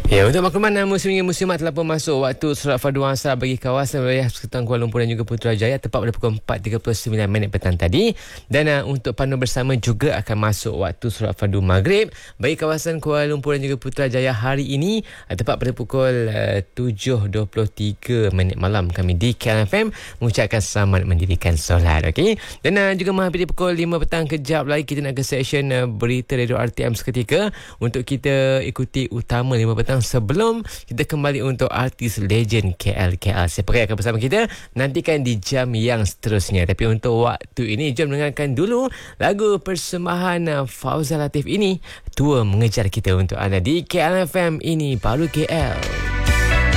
Ya, untuk makluman musim hingga musimat telah pun masuk waktu solat fardu asar bagi kawasan wilayah sekitar Kuala Lumpur dan juga Putrajaya tepat pada pukul 4.39 petang tadi. Dan untuk pandu bersama juga akan masuk waktu solat fardu maghrib bagi kawasan Kuala Lumpur dan juga Putrajaya hari ini tepat pada pukul 7.23 malam. Kami di KLFM mengucapkan selamat mendirikan solat. Okey. Dan juga menghampiri pukul 5 petang, kejap lagi kita nak ke session berita Radio RTM seketika untuk kita ikuti utama 5 petang sebelum kita kembali untuk artis legend KL. Siapa yang akan bersama kita nantikan di jam yang seterusnya. Tapi untuk waktu ini, jom dengarkan dulu lagu persembahan Fauzal Latif ini, Tua Mengejar Kita untuk anda di KLFM. Ini baru KL.